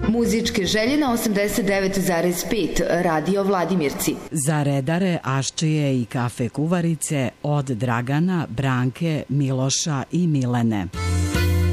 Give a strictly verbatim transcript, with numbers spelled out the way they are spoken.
Muzičke želje na osamdeset devet zarez pet Radio Vladimirci. Za redare, aščije i kafe kuvarice od Dragana, Branke, Miloša i Milene.